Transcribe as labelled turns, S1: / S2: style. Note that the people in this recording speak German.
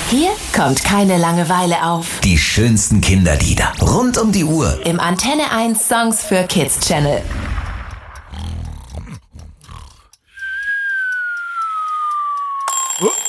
S1: Hier kommt keine Langeweile auf.
S2: Die schönsten Kinderlieder rund um die Uhr
S1: Im Antenne 1 Songs für Kids Channel.